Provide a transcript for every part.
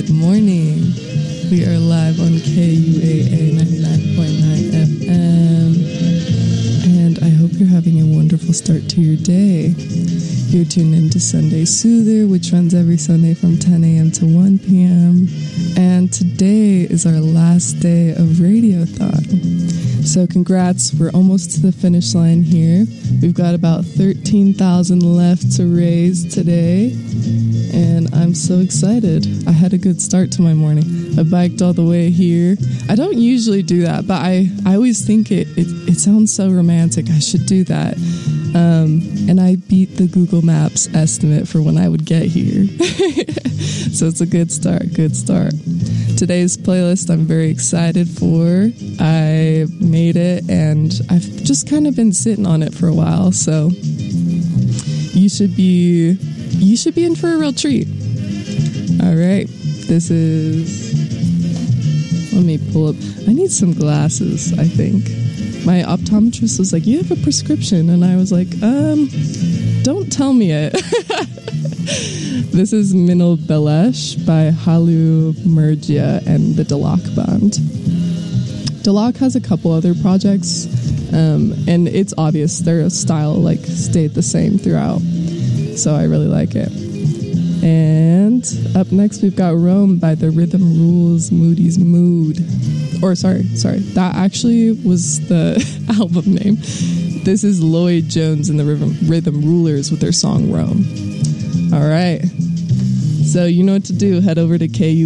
Good morning. We are live on KUAA 99.9 FM, and I hope you're having a wonderful start to your day. You're tuned into Sunday Soother, which runs every Sunday from 10 a.m. to 1 p.m., and today is our last day of Radiothon. So congrats, we're almost to the finish line here. We've got about 13,000 left to raise today, and I'm so excited. I had a good start to my morning. I biked all the way here. I don't usually do that, but I always think it sounds so romantic. I should do that. And I beat the Google Maps estimate for when I would get here. So it's a good start. Today's playlist I'm very excited for. I made it and I've just kind of been sitting on it for a while, so you should be in for a real treat. All right, this is, let me pull up, I need some glasses, I think. My optometrist was like, you have a prescription, and I was like, don't tell me it. This is Minel Belesh by Halu Mergia and the Dalak Band. Dalak has a couple other projects, and it's obvious their style stayed the same throughout, so I really like it. And up next we've got Rome by the Rhythm Rules Moody's Mood. Or sorry, that actually was the album name. This is Lloyd Jones and the Rhythm Rulers with their song Rome. All right. So you know what to do. Head over to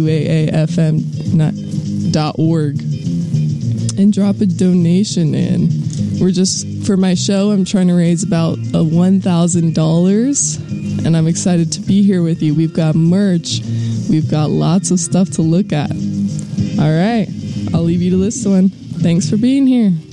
kuaafm.org and drop a donation in. For my show, I'm trying to raise about $1,000, and I'm excited to be here with you. We've got merch. We've got lots of stuff to look at. All right. I'll leave you to this one. Thanks for being here.